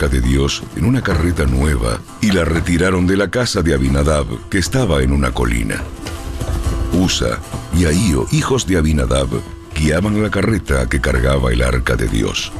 arca de Dios en una carreta nueva y la retiraron de la casa de Abinadab, que estaba en una colina. Usa y Ahío, hijos de Abinadab, guiaban la carreta que cargaba el arca de Dios.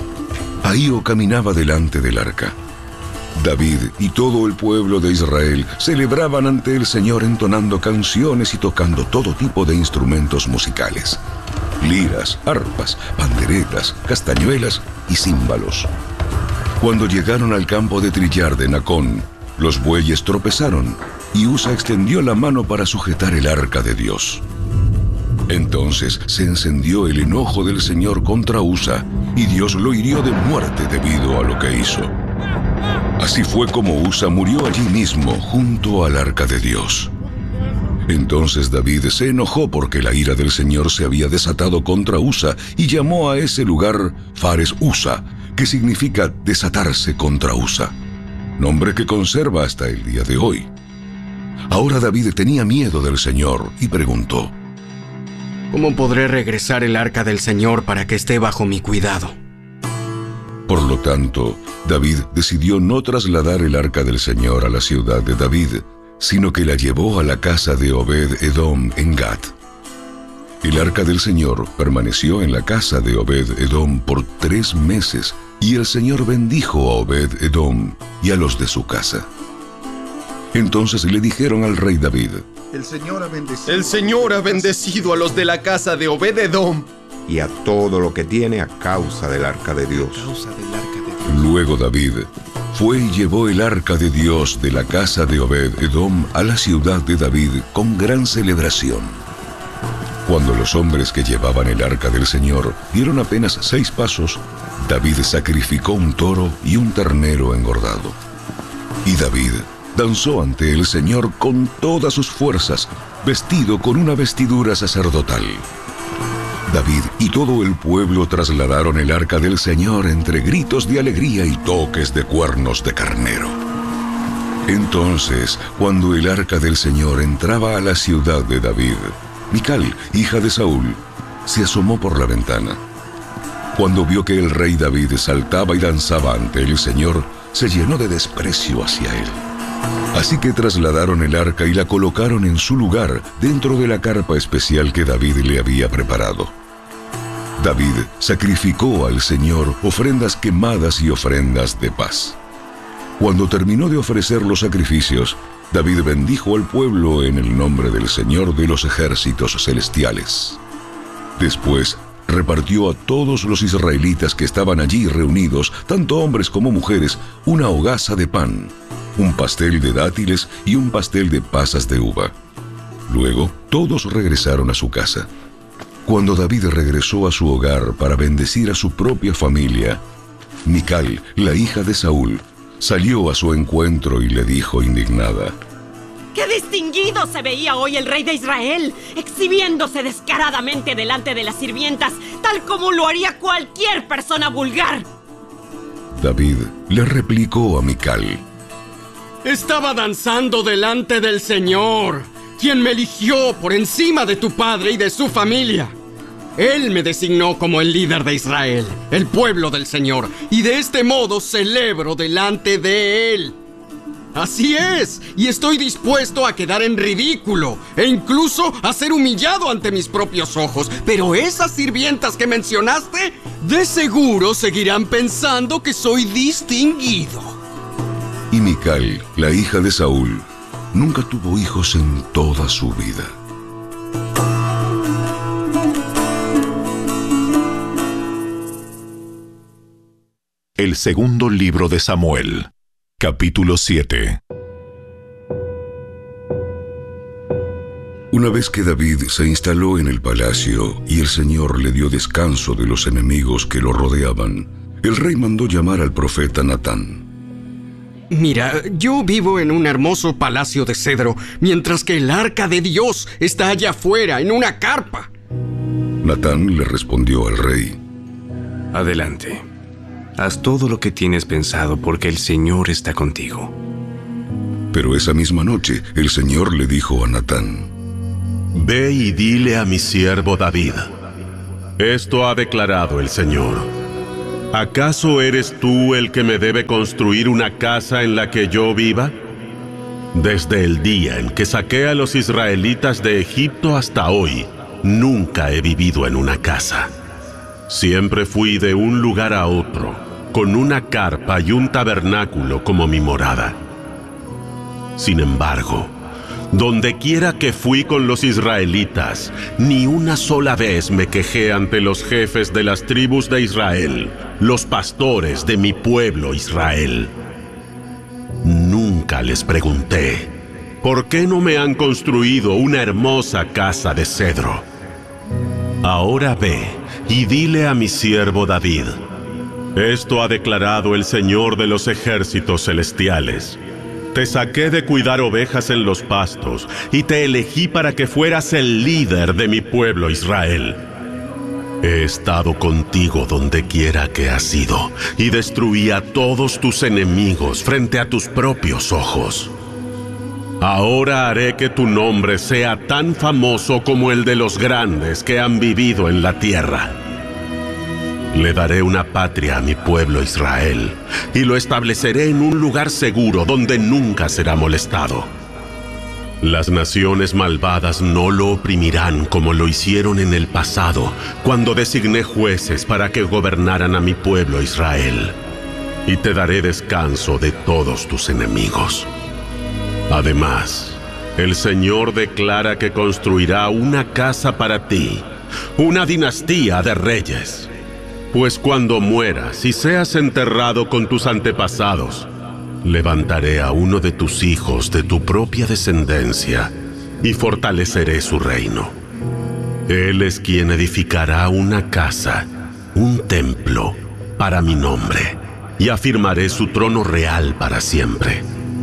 Ahío caminaba delante del arca. David y todo el pueblo de Israel celebraban ante el Señor entonando canciones y tocando todo tipo de instrumentos musicales: liras, arpas, panderetas, castañuelas y címbalos. Cuando llegaron al campo de trillar de Nacón, los bueyes tropezaron y Usa extendió la mano para sujetar el arca de Dios. Entonces se encendió el enojo del Señor contra Usa y Dios lo hirió de muerte debido a lo que hizo. Así fue como Usa murió allí mismo junto al arca de Dios. Entonces David se enojó porque la ira del Señor se había desatado contra Usa y llamó a ese lugar Fares Usa, que significa desatarse contra Usa, nombre que conserva hasta el día de hoy. Ahora David tenía miedo del Señor y preguntó: ¿cómo podré regresar el arca del Señor para que esté bajo mi cuidado? Por lo tanto, David decidió no trasladar el arca del Señor a la ciudad de David, sino que la llevó a la casa de Obed-Edom en Gat. El arca del Señor permaneció en la casa de Obed-Edom por 3 meses, y el Señor bendijo a Obed-Edom y a los de su casa. Entonces le dijeron al rey David: El Señor ha bendecido a los de la casa de Obed-Edom y a todo lo que tiene a causa del arca de Dios. Luego David fue y llevó el arca de Dios de la casa de Obed-Edom a la ciudad de David con gran celebración. Cuando los hombres que llevaban el arca del Señor dieron apenas 6 pasos, David sacrificó un toro y un ternero engordado. Y David danzó ante el Señor con todas sus fuerzas, vestido con una vestidura sacerdotal. David y todo el pueblo trasladaron el arca del Señor entre gritos de alegría y toques de cuernos de carnero. Entonces, cuando el arca del Señor entraba a la ciudad de David, Mical, hija de Saúl, se asomó por la ventana. Cuando vio que el rey David saltaba y danzaba ante el Señor, se llenó de desprecio hacia él. Así que trasladaron el arca y la colocaron en su lugar dentro de la carpa especial que David le había preparado. David sacrificó al Señor ofrendas quemadas y ofrendas de paz. Cuando terminó de ofrecer los sacrificios, David bendijo al pueblo en el nombre del Señor de los ejércitos celestiales. Después repartió a todos los israelitas que estaban allí reunidos, tanto hombres como mujeres, una hogaza de pan, un pastel de dátiles y un pastel de pasas de uva. Luego, todos regresaron a su casa. Cuando David regresó a su hogar para bendecir a su propia familia, Mical, la hija de Saúl, salió a su encuentro y le dijo indignada: ¡Qué distinguido se veía hoy el rey de Israel, exhibiéndose descaradamente delante de las sirvientas, tal como lo haría cualquier persona vulgar! David le replicó a Mical: Estaba danzando delante del Señor, quien me eligió por encima de tu padre y de su familia. Él me designó como el líder de Israel, el pueblo del Señor, y de este modo celebro delante de Él. Así es, y estoy dispuesto a quedar en ridículo e incluso a ser humillado ante mis propios ojos. Pero esas sirvientas que mencionaste, de seguro seguirán pensando que soy distinguido. Y Mical, la hija de Saúl, nunca tuvo hijos en toda su vida. El segundo libro de Samuel, capítulo 7. Una vez que David se instaló en el palacio y el Señor le dio descanso de los enemigos que lo rodeaban, el rey mandó llamar al profeta Natán. Mira, yo vivo en un hermoso palacio de cedro, mientras que el arca de Dios está allá afuera, en una carpa. Natán le respondió al rey: Adelante. Haz todo lo que tienes pensado, porque el Señor está contigo. Pero esa misma noche, el Señor le dijo a Natán: Ve y dile a mi siervo David: esto ha declarado el Señor. ¿Acaso eres tú el que me debe construir una casa en la que yo viva? Desde el día en que saqué a los israelitas de Egipto hasta hoy, nunca he vivido en una casa. Siempre fui de un lugar a otro, con una carpa y un tabernáculo como mi morada. Sin embargo, donde quiera que fui con los israelitas, ni una sola vez me quejé ante los jefes de las tribus de Israel, los pastores de mi pueblo Israel. Nunca les pregunté, ¿por qué no me han construido una hermosa casa de cedro? Ahora ve y dile a mi siervo David, esto ha declarado el Señor de los ejércitos celestiales. Te saqué de cuidar ovejas en los pastos y te elegí para que fueras el líder de mi pueblo Israel. He estado contigo donde quiera que has ido y destruí a todos tus enemigos frente a tus propios ojos. Ahora haré que tu nombre sea tan famoso como el de los grandes que han vivido en la tierra. Le daré una patria a mi pueblo Israel y lo estableceré en un lugar seguro donde nunca será molestado. Las naciones malvadas no lo oprimirán como lo hicieron en el pasado, cuando designé jueces para que gobernaran a mi pueblo Israel. Y te daré descanso de todos tus enemigos. Además, el Señor declara que construirá una casa para ti, una dinastía de reyes. Pues cuando mueras y seas enterrado con tus antepasados, levantaré a uno de tus hijos de tu propia descendencia y fortaleceré su reino. Él es quien edificará una casa, un templo, para mi nombre, y afirmaré su trono real para siempre.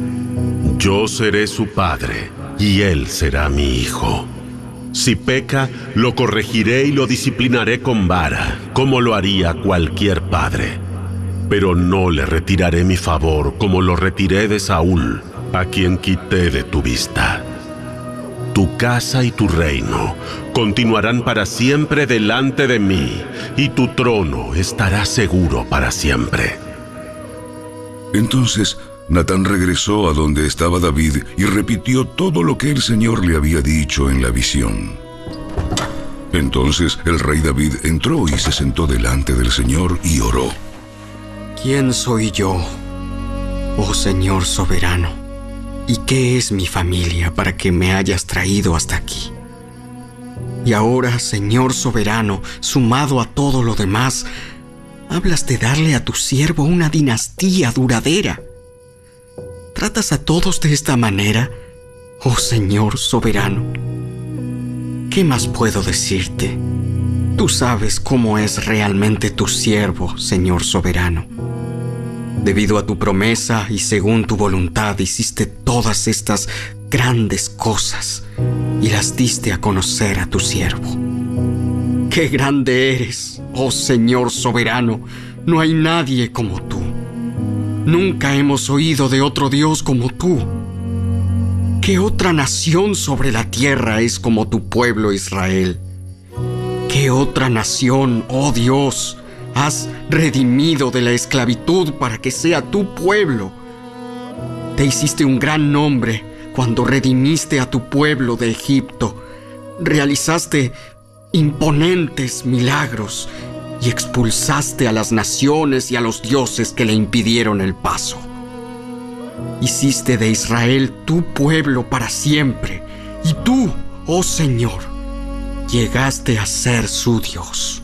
Yo seré su padre, y él será mi hijo. Si peca, lo corregiré y lo disciplinaré con vara, como lo haría cualquier padre. Pero no le retiraré mi favor como lo retiré de Saúl, a quien quité de tu vista. Tu casa y tu reino continuarán para siempre delante de mí, y tu trono estará seguro para siempre. Entonces Natán regresó a donde estaba David y repitió todo lo que el Señor le había dicho en la visión. Entonces el rey David entró y se sentó delante del Señor y oró. ¿Quién soy yo, oh Señor soberano? ¿Y qué es mi familia para que me hayas traído hasta aquí? Y ahora, Señor soberano, sumado a todo lo demás, hablas de darle a tu siervo una dinastía duradera. ¿Tratas a todos de esta manera, oh Señor soberano? ¿Qué más puedo decirte? Tú sabes cómo es realmente tu siervo, Señor soberano. Debido a tu promesa y según tu voluntad hiciste todas estas grandes cosas y las diste a conocer a tu siervo. ¡Qué grande eres, oh Señor soberano! No hay nadie como tú. Nunca hemos oído de otro Dios como tú. ¿Qué otra nación sobre la tierra es como tu pueblo Israel? ¿Qué otra nación, oh Dios, has redimido de la esclavitud para que sea tu pueblo? Te hiciste un gran nombre cuando redimiste a tu pueblo de Egipto. Realizaste imponentes milagros y expulsaste a las naciones y a los dioses que le impidieron el paso. Hiciste de Israel tu pueblo para siempre, y tú, oh Señor, llegaste a ser su Dios.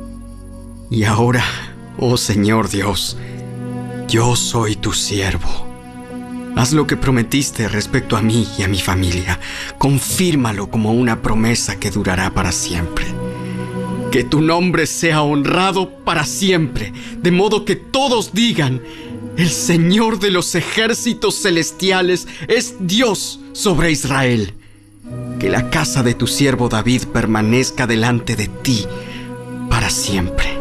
Y ahora, oh Señor Dios, yo soy tu siervo. Haz lo que prometiste respecto a mí y a mi familia. Confírmalo como una promesa que durará para siempre. Que tu nombre sea honrado para siempre, de modo que todos digan: el Señor de los ejércitos celestiales es Dios sobre Israel. Que la casa de tu siervo David permanezca delante de ti para siempre.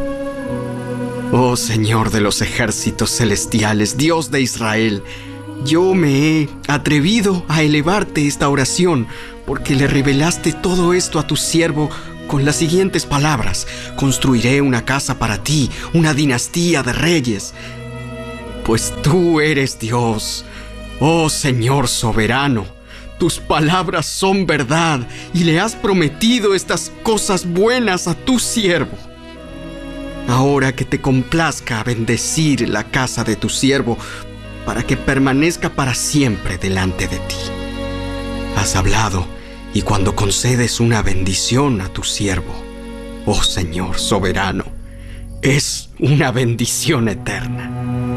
Oh Señor de los ejércitos celestiales, Dios de Israel, yo me he atrevido a elevarte esta oración porque le revelaste todo esto a tu siervo con las siguientes palabras: construiré una casa para ti, una dinastía de reyes. Pues tú eres Dios, oh Señor soberano. Tus palabras son verdad y le has prometido estas cosas buenas a tu siervo. Ahora que te complazca bendecir la casa de tu siervo para que permanezca para siempre delante de ti. Has hablado, y cuando concedes una bendición a tu siervo, oh Señor soberano, es una bendición eterna.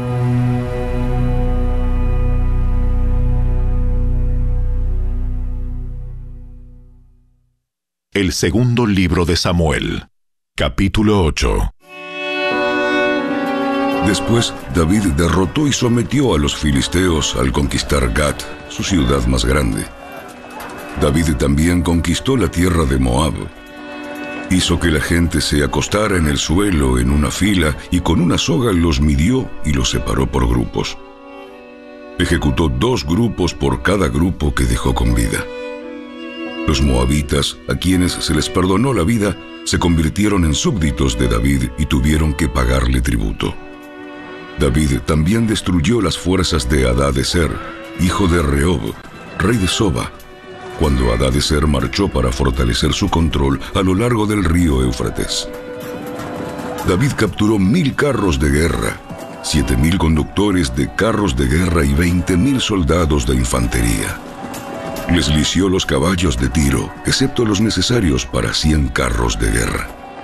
El segundo libro de Samuel, capítulo 8. Después, David derrotó y sometió a los filisteos al conquistar Gat, su ciudad más grande. David también conquistó la tierra de Moab. Hizo que la gente se acostara en el suelo en una fila y con una soga los midió y los separó por grupos. Ejecutó 2 grupos por cada grupo que dejó con vida. Los moabitas, a quienes se les perdonó la vida, se convirtieron en súbditos de David y tuvieron que pagarle tributo. David también destruyó las fuerzas de Hadadezer, hijo de Rehob, rey de Soba, cuando Hadadezer marchó para fortalecer su control a lo largo del río Éufrates. David capturó 1000 carros de guerra, 7000 conductores de carros de guerra y 20.000 soldados de infantería. Les lició los caballos de Tiro, excepto los necesarios para 100 carros de guerra.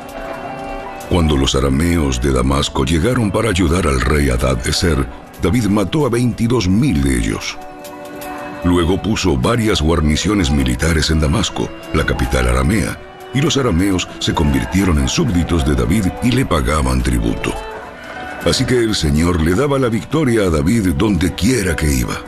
Cuando los arameos de Damasco llegaron para ayudar al rey Hadadezer, David mató a 22.000 de ellos. Luego puso varias guarniciones militares en Damasco, la capital aramea, y los arameos se convirtieron en súbditos de David y le pagaban tributo. Así que el Señor le daba la victoria a David donde quiera que iba.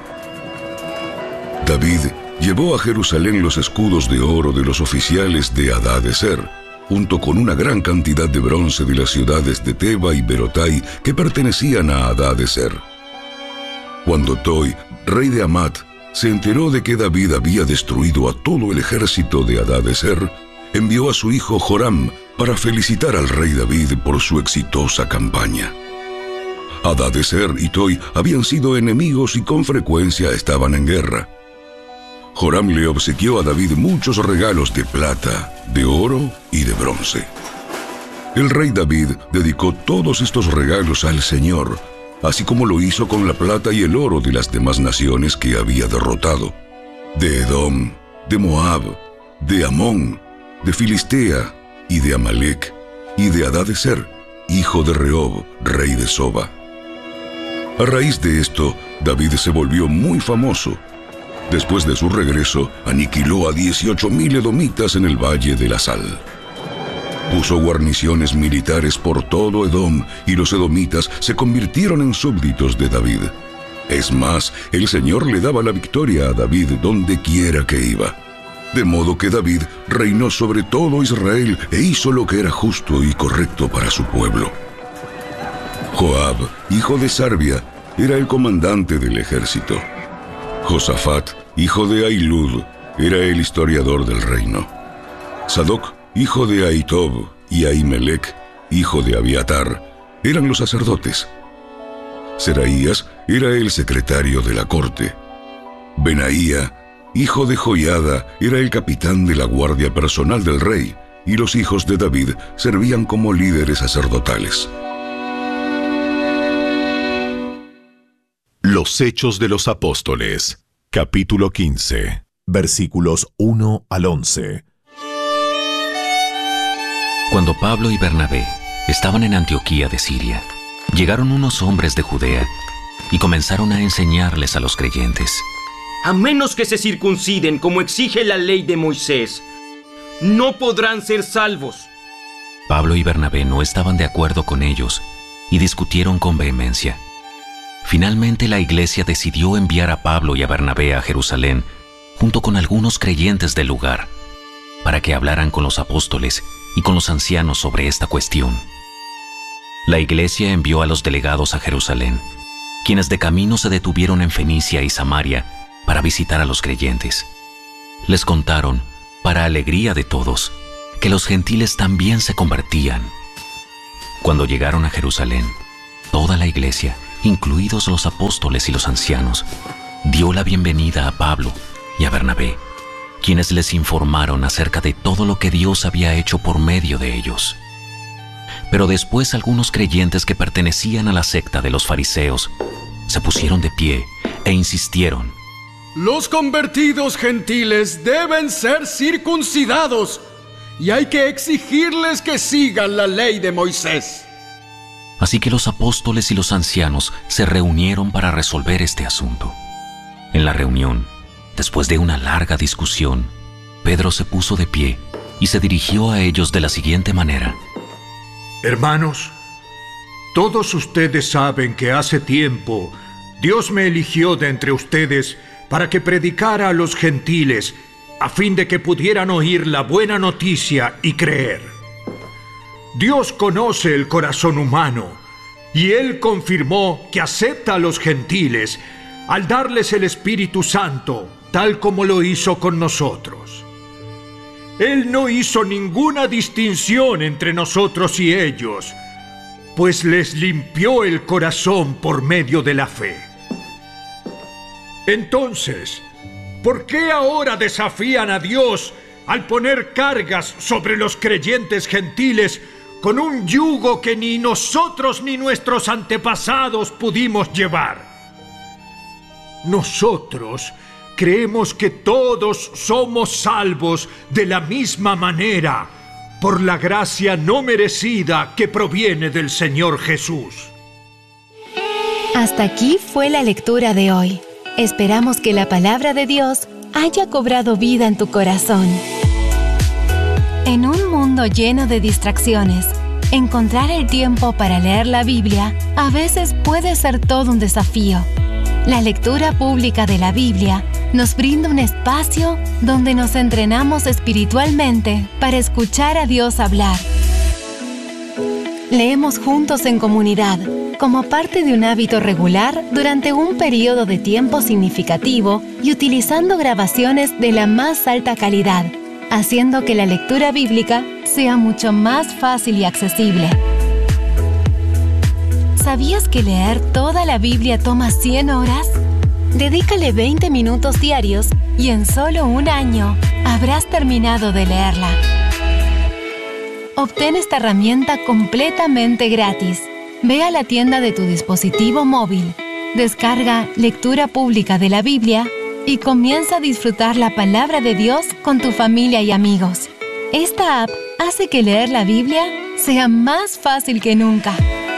David llevó a Jerusalén los escudos de oro de los oficiales de Hadadezer, junto con una gran cantidad de bronce de las ciudades de Teba y Berotai que pertenecían a Hadadezer. Cuando Toi, rey de Hamat, se enteró de que David había destruido a todo el ejército de Hadadezer, envió a su hijo Joram para felicitar al rey David por su exitosa campaña. Hadadezer y Toi habían sido enemigos y con frecuencia estaban en guerra. Joram le obsequió a David muchos regalos de plata, de oro y de bronce. El rey David dedicó todos estos regalos al Señor, así como lo hizo con la plata y el oro de las demás naciones que había derrotado: de Edom, de Moab, de Amón, de Filistea y de Amalek, y de Hadadezer, hijo de Rehob, rey de Soba. A raíz de esto, David se volvió muy famoso. Después de su regreso, aniquiló a 18.000 edomitas en el Valle de la Sal. Puso guarniciones militares por todo Edom, y los edomitas se convirtieron en súbditos de David. Es más, el Señor le daba la victoria a David donde quiera que iba. De modo que David reinó sobre todo Israel e hizo lo que era justo y correcto para su pueblo. Joab, hijo de Sarbia, era el comandante del ejército. Josafat, hijo de Ahilud, era el historiador del reino. Sadoc, hijo de Ahitob, y Ahimelech, hijo de Abiatar, eran los sacerdotes. Seraías era el secretario de la corte. Benaía, hijo de Joiada, era el capitán de la guardia personal del rey, y los hijos de David servían como líderes sacerdotales. Los Hechos de los Apóstoles, capítulo 15, versículos 1 al 11. Cuando Pablo y Bernabé estaban en Antioquía de Siria, llegaron unos hombres de Judea y comenzaron a enseñarles a los creyentes: a menos que se circunciden como exige la ley de Moisés, no podrán ser salvos. Pablo y Bernabé no estaban de acuerdo con ellos y discutieron con vehemencia. Finalmente la iglesia decidió enviar a Pablo y a Bernabé a Jerusalén, junto con algunos creyentes del lugar, para que hablaran con los apóstoles y con los ancianos sobre esta cuestión. La iglesia envió a los delegados a Jerusalén, quienes de camino se detuvieron en Fenicia y Samaria para visitar a los creyentes. Les contaron, para alegría de todos, que los gentiles también se convertían. Cuando llegaron a Jerusalén, toda la iglesia, incluidos los apóstoles y los ancianos, dio la bienvenida a Pablo y a Bernabé, quienes les informaron acerca de todo lo que Dios había hecho por medio de ellos. Pero después algunos creyentes que pertenecían a la secta de los fariseos se pusieron de pie e insistieron: los convertidos gentiles deben ser circuncidados y hay que exigirles que sigan la ley de Moisés. Así que los apóstoles y los ancianos se reunieron para resolver este asunto. En la reunión, después de una larga discusión, Pedro se puso de pie y se dirigió a ellos de la siguiente manera: Hermanos, todos ustedes saben que hace tiempo Dios me eligió de entre ustedes para que predicara a los gentiles, a fin de que pudieran oír la buena noticia y creer. Dios conoce el corazón humano, y Él confirmó que acepta a los gentiles al darles el Espíritu Santo, tal como lo hizo con nosotros. Él no hizo ninguna distinción entre nosotros y ellos, pues les limpió el corazón por medio de la fe. Entonces, ¿por qué ahora desafían a Dios al poner cargas sobre los creyentes gentiles con un yugo que ni nosotros ni nuestros antepasados pudimos llevar? Nosotros creemos que todos somos salvos de la misma manera, por la gracia no merecida que proviene del Señor Jesús. Hasta aquí fue la lectura de hoy. Esperamos que la palabra de Dios haya cobrado vida en tu corazón. En un mundo lleno de distracciones, encontrar el tiempo para leer la Biblia a veces puede ser todo un desafío. La lectura pública de la Biblia nos brinda un espacio donde nos entrenamos espiritualmente para escuchar a Dios hablar. Leemos juntos en comunidad, como parte de un hábito regular durante un periodo de tiempo significativo y utilizando grabaciones de la más alta calidad, haciendo que la lectura bíblica sea mucho más fácil y accesible. ¿Sabías que leer toda la Biblia toma 100 horas? Dedícale 20 minutos diarios y en solo un año habrás terminado de leerla. Obtén esta herramienta completamente gratis. Ve a la tienda de tu dispositivo móvil, descarga Lectura Pública de la Biblia y comienza a disfrutar la palabra de Dios con tu familia y amigos. Esta app hace que leer la Biblia sea más fácil que nunca.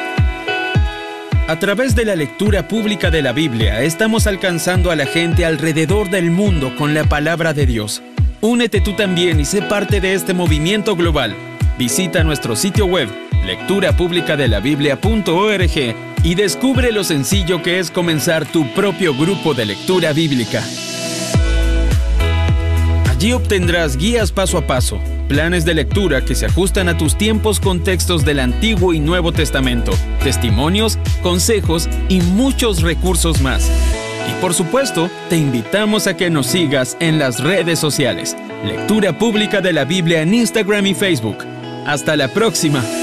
A través de la lectura pública de la Biblia, estamos alcanzando a la gente alrededor del mundo con la palabra de Dios. Únete tú también y sé parte de este movimiento global. Visita nuestro sitio web, lecturapublicadelabiblia.org, y descubre lo sencillo que es comenzar tu propio grupo de lectura bíblica. Allí obtendrás guías paso a paso, planes de lectura que se ajustan a tus tiempos con textos del Antiguo y Nuevo Testamento, testimonios, consejos y muchos recursos más. Y por supuesto, te invitamos a que nos sigas en las redes sociales. Lectura Pública de la Biblia en Instagram y Facebook. ¡Hasta la próxima!